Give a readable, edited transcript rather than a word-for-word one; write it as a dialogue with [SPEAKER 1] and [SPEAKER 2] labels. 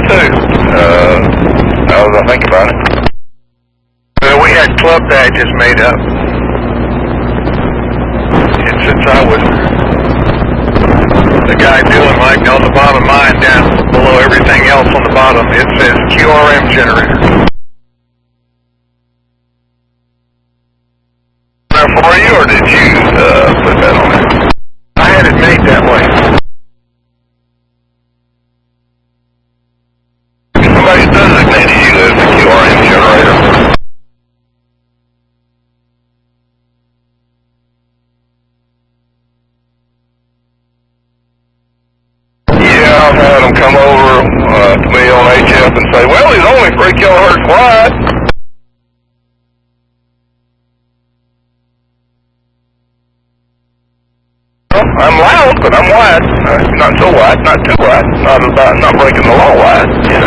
[SPEAKER 1] too. Now that I think about it.
[SPEAKER 2] Well, we had club badges made up. And since I was the guy doing like on the bottom of mine down below everything else on the bottom, it says QRM generator.
[SPEAKER 1] For you, or did you put that on there?
[SPEAKER 2] I had it made that way.
[SPEAKER 1] Somebody designated you as a QRM generator. Yeah, I've had them come over to me on HF and say, well, he's only 3 kilohertz wide. I'm loud, but I'm wide. Not so wide, not too wide, not breaking the law wide, you know.